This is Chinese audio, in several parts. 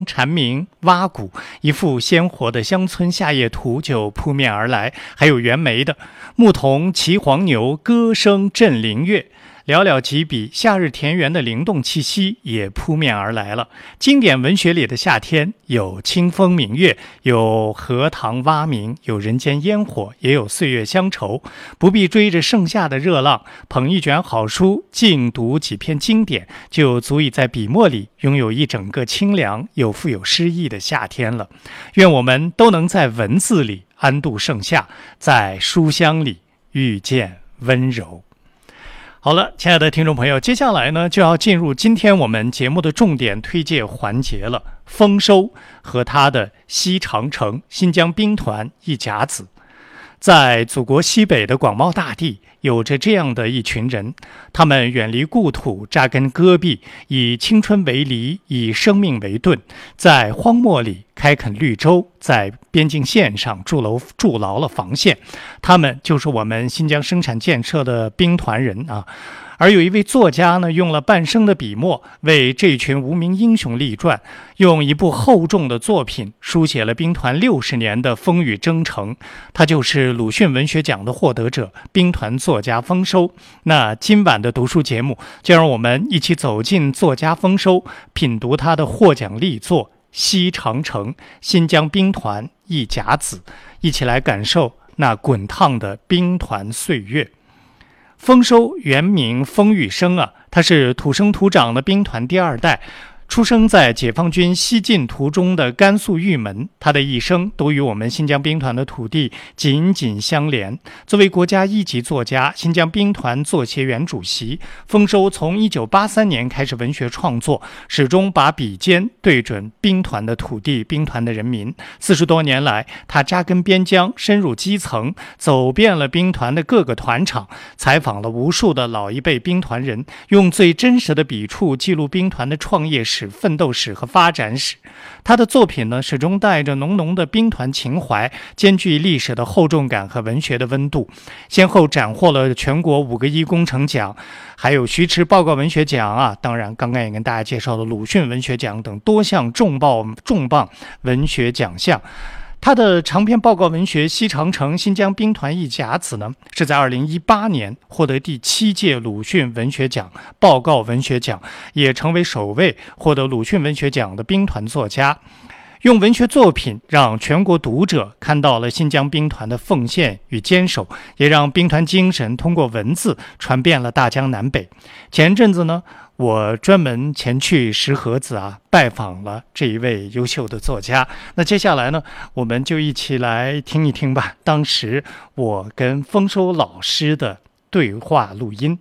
蝉鸣、蛙鼓，一幅鲜活的乡村夏夜图就扑面而来。还有袁枚的牧童骑黄牛，歌声振林樾。寥寥几笔，夏日田园的灵动气息也扑面而来了。经典文学里的夏天，有清风明月，有荷塘蛙鸣，有人间烟火，也有岁月乡愁。不必追着盛夏的热浪，捧一卷好书，静读几篇经典，就足以在笔墨里拥有一整个清凉又富有诗意的夏天了。愿我们都能在文字里安度盛夏，在书香里遇见温柔。好了，亲爱的听众朋友，接下来呢就要进入今天我们节目的重点推介环节了。丰收和他的西长城新疆兵团一甲子。在祖国西北的广袤大地，有着这样的一群人，他们远离故土，扎根戈壁，以青春为犁，以生命为盾，在荒漠里开垦绿洲，在边境线上筑牢了防线。他们就是我们新疆生产建设的兵团人啊。而有一位作家呢，用了半生的笔墨为这群无名英雄立传，用一部厚重的作品书写了兵团60年的风雨征程。他就是鲁迅文学奖的获得者，兵团作家丰收。那今晚的读书节目，就让我们一起走进作家丰收，品读他的获奖力作《西长城新疆兵团一甲子》，一起来感受那滚烫的兵团岁月。丰收原名封玉生啊，他是土生土长的兵团第2代，出生在解放军西进途中的甘肃玉门，他的一生都与我们新疆兵团的土地紧紧相连。作为国家1级作家，新疆兵团作协员主席，丰收从1983年开始文学创作，始终把笔尖对准兵团的土地、兵团的人民。40多年来，他扎根边疆，深入基层，走遍了兵团的各个团场，采访了无数的老一辈兵团人，用最真实的笔触记录兵团的创业史、奋斗史和发展史。他的作品呢，始终带着浓浓的兵团情怀，兼具历史的厚重感和文学的温度，先后斩获了全国5个1工程奖，还有徐迟报告文学奖啊，当然刚刚也跟大家介绍了鲁迅文学奖等多项重磅文学奖项。他的长篇报告文学《西长城新疆兵团一甲子》呢，是在2018年获得第7届鲁迅文学奖报告文学奖，也成为首位获得鲁迅文学奖的兵团作家。用文学作品让全国读者看到了新疆兵团的奉献与坚守，也让兵团精神通过文字传遍了大江南北。前阵子呢，我专门前去石河子拜访了这一位优秀的作家。那接下来呢，我们就一起来听一听吧，当时我跟丰收老师的对话录音。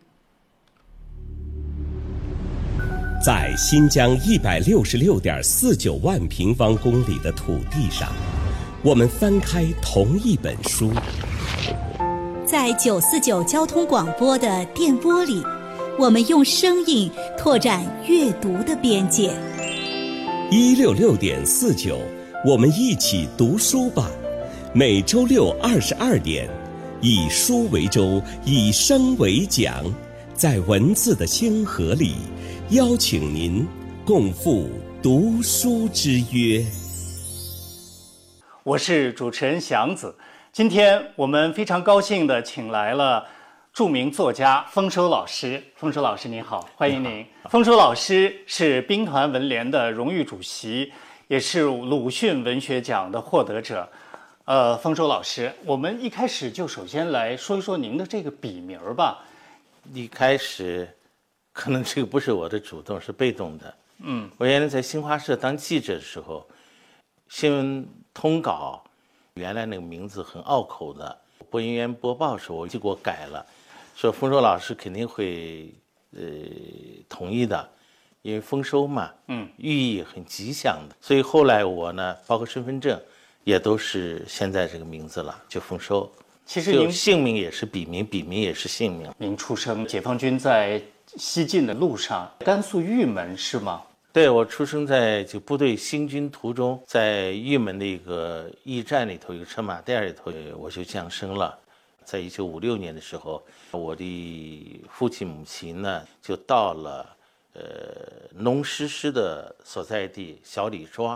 在新疆166.49万平方公里的土地上，我们翻开同一本书。 在949交通广播的电波里，我们用声音拓展阅读的边界。 166.49，我们一起读书吧。每周六22点，以书为舟，以声为桨，在文字的星河里，邀请您共赴读书之约。 我是主持人祥子，今天我们非常高兴地请来了著名作家丰收老师。丰收老师您好，欢迎您。丰收老师是兵团文联的荣誉主席，也是鲁迅文学奖的获得者。丰收老师，我们一开始就首先来说一说您的这个笔名吧。 一开始可能这个不是我的主动，是被动的。我原来在新华社当记者的时候，新闻通稿原来那个名字很拗口的，播音员播报的时候我就给我改了，说丰收老师肯定会同意的，因为丰收嘛，寓意很吉祥的。所以后来我呢，包括身份证也都是现在这个名字了，就丰收。 其实您姓名也是笔名，笔名也是姓名。 您出生解放军在西进的路上，甘肃玉门是吗？ 对，我出生在就部队行军途中，在玉门的一个驿站里头，一个车马店里头，我就降生了。在1956年的时候，我的父亲母亲呢就到了农师师的所在地小李庄。